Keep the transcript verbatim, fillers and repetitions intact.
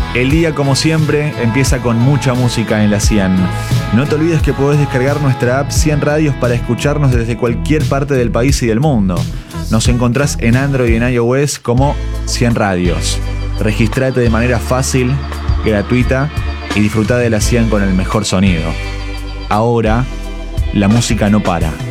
El día, como siempre, empieza con mucha música en la cien. No te olvides que podés descargar nuestra app cien Radios para escucharnos desde cualquier parte del país y del mundo. Nos encontrás en Android y en iOS como cien Radios. Registrate de manera fácil, gratuita y disfrutá de la cien con el mejor sonido. Ahora, la música no para.